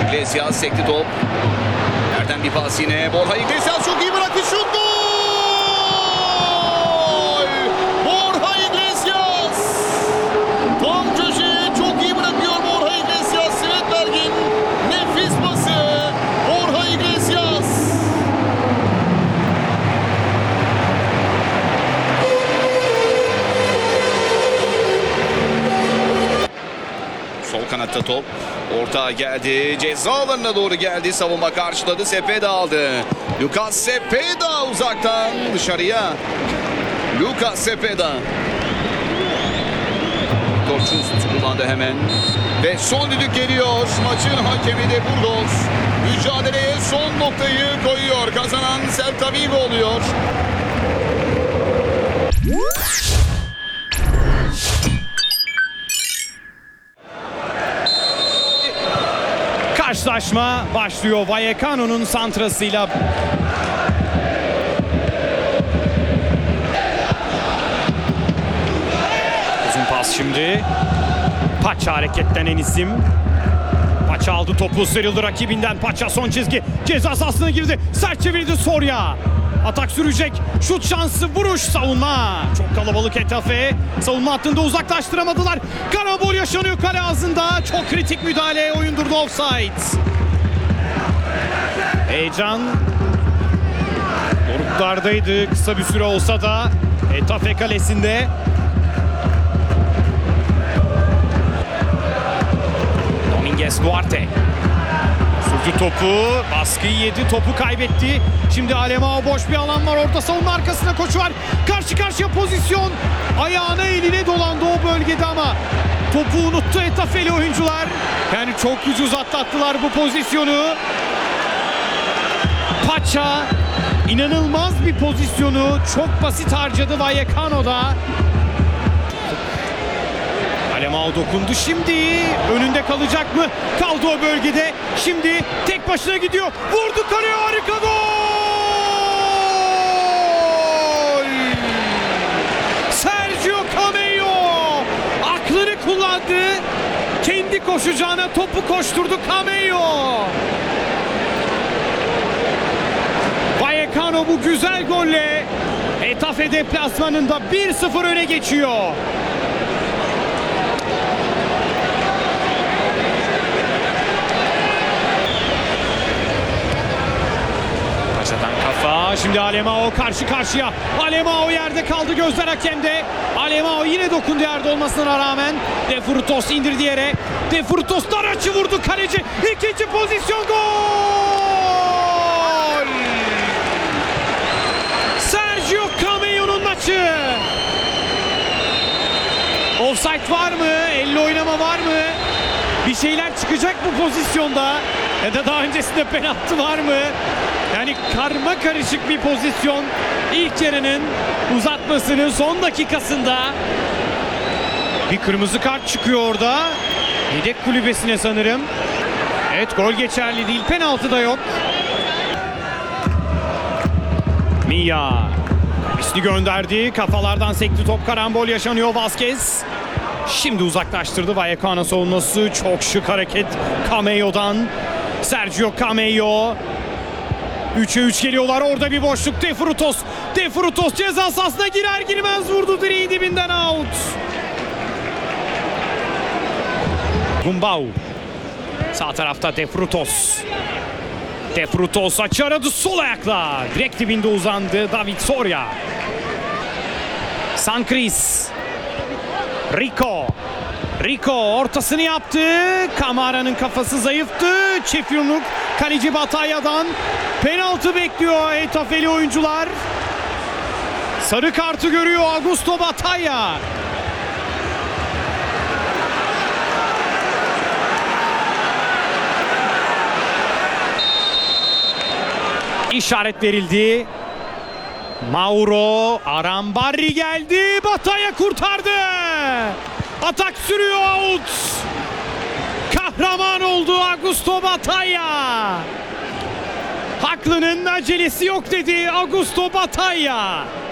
Iglesias sekti top. Nereden bir pas yine. Borja Iglesias çok iyi bıraktı. Şut gol! Borja Iglesias! Tam köşeye çok iyi bırakıyor Borja Iglesias. Svetberg'in nefis pası. Borja Iglesias. Sol kanatta top. Orta geldi. Ceza alanına doğru geldi. Savunma karşıladı. Cepeda aldı. Lucas Cepeda uzaktan dışarıya. Lucas Cepeda. Torçuz kullandı hemen. Ve son düdük geliyor. Maçın hakemi de Burgos. Mücadeleye son noktayı koyuyor. Kazanan Celta Vigo oluyor. Karşılaşma başlıyor. Vallecano'nun santrasıyla. Uzun pas şimdi. Paça hareketlenen isim. Paça aldı topu, sıyrıldı rakibinden. Paça son çizgi. Ceza sahasına girdi. Sert çevirdi Soria. Atak sürecek. Şut şansı, vuruş, savunma. Çok kalabalık Getafe. Savunma hattında uzaklaştıramadılar. Karambol yaşanıyor kale ağzında. Çok kritik müdahale. Oyun durdu, offside. Heyecan doruklardaydı kısa bir süre olsa da Getafe kalesinde. Dominguez Duarte sürdü topu, baskıyı yedi, topu kaybetti. Şimdi Alemao, boş bir alan var, orta savunma arkasına koşu var. Karşı karşıya pozisyon, ayağına eline dolandı o bölgede ama topu unuttu Getafeli oyuncular. Yani çok ucuz atlattılar bu pozisyonu. Paça inanılmaz bir pozisyonu çok basit harcadı Vallecano'da. Alemao dokundu, şimdi önünde kalacak mı? Kaldı o bölgede. Şimdi tek başına gidiyor. Vurdu kaleye, harika gol! Sergio Camejo aklını kullandı. Kendi koşacağına topu koşturdu Camejo. Vallecano bu güzel golle Getafe deplasmanında 1-0 öne geçiyor. Paşa'dan kafa, şimdi Alemao karşı karşıya. Alemao yerde kaldı, gözler hakemde. Alemao yine dokundu yerde olmasına rağmen. De Frutos indirdi yere. De Frutos dar açı vurdu kaleci. İkinci pozisyon, gol! Sergio Camejo'nun maçı. Offside var mı? Elle oynama var mı? Bir şeyler çıkacak bu pozisyonda. Ya da daha öncesinde penaltı var mı? Yani karma karışık bir pozisyon. İlk yarının uzatmasının son dakikasında. Bir kırmızı kart çıkıyor orada. Yedek kulübesine sanırım. Evet, gol geçerli değil. Penaltı da yok. Mia kavisini gönderdi. Kafalardan sekti top. Karambol yaşanıyor. Vazquez şimdi uzaklaştırdı. Vallecano savunması. Çok şık hareket Camejo'dan. Sergio Camejo. 3'e 3 geliyorlar. Orada bir boşluk. De Frutos. De Frutos ceza sahasına girer girmez vurdu. Direğin dibinden out. Gumbau. Sağ tarafta De Frutos. De Frutos açı aradı sol ayakla. Direkt dibinde uzandı David Soria. Sancris. Rico ortasını yaptı. Camara'nın kafası zayıftı. Çift yumruk kaleci Batalla'dan. Penaltı bekliyor Getafeli oyuncular. Sarı kartı görüyor Augusto Batalla. İşaret verildi. Mauro Arambarri geldi. Batalla kurtardı. Atak sürüyor, out. Kahraman oldu Augusto Batalla. Haklının acelesi yok dedi Augusto Batalla.